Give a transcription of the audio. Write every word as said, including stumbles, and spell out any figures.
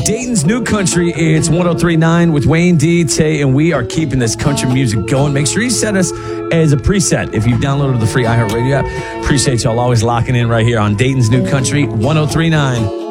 Dayton's New Country. It's one oh three point nine with Wayne D. Tay, and we are keeping this country music going. Make sure you set us as a preset if you've downloaded the free iHeartRadio app. Appreciate y'all always locking in right here on Dayton's New Country, one oh three point nine.